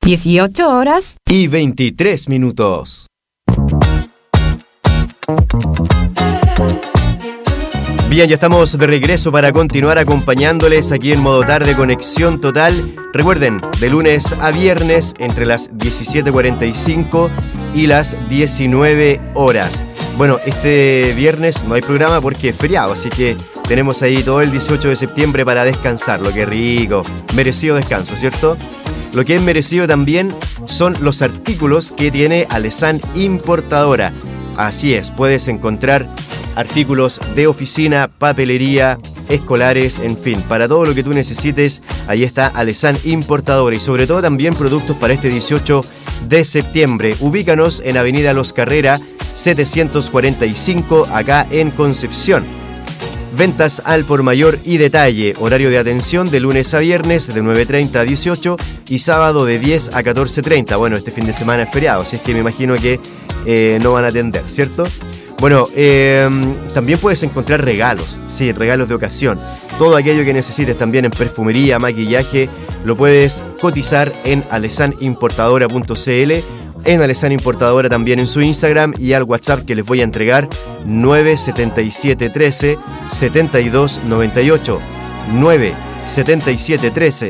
18 horas y 23 minutos. Bien, ya estamos de regreso para continuar acompañándoles aquí en Modo Tarde Conexión Total. Recuerden, de lunes a viernes entre las 17:45 y las 19 horas. Bueno, este viernes no hay programa porque es feriado, así que tenemos ahí todo el 18 de septiembre para descansarlo. ¡Qué rico! Merecido descanso, ¿cierto? Lo que es merecido también son los artículos que tiene Alessan Importadora. Así es, puedes encontrar artículos de oficina, papelería, escolares, en fin, para todo lo que tú necesites, ahí está Alessan Importadora y sobre todo también productos para este 18 de septiembre. Ubícanos en Avenida Los Carrera 745, acá en Concepción. Ventas al por mayor y detalle, horario de atención de lunes a viernes de 9:30 a 18 y sábado de 10 a 14:30. Bueno, este fin de semana es feriado, así es que me imagino que no van a atender, ¿cierto? Bueno, también puedes encontrar regalos, sí, regalos de ocasión. Todo aquello que necesites también en perfumería, maquillaje, lo puedes cotizar en alessanimportadora.cl, en Alessan Importadora también en su Instagram y al WhatsApp que les voy a entregar 97713 7298 97713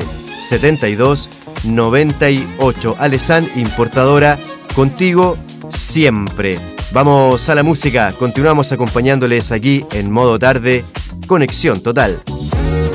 7298. Alessan Importadora, contigo siempre. Vamos a la música, continuamos acompañándoles aquí en Modo Tarde Conexión Total.